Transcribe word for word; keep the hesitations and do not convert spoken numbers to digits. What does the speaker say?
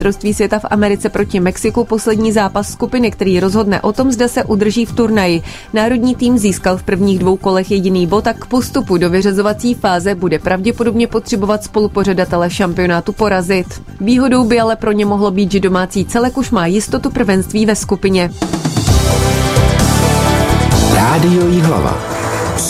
mistrovství světa v Americe proti Mexiku poslední zápas skupiny, který rozhodne o tom, zda se udrží v turnaji. Národní tým získal v prvních dvou kolech jediný bod a k postupu do vyřazovací fáze bude pravděpodobně potřebovat spolupořadatele šampionátu porazit. Výhodou by ale pro ně mohlo být, že domácí celek už má jistotu prvenství ve skupině. Rádio Jihlava.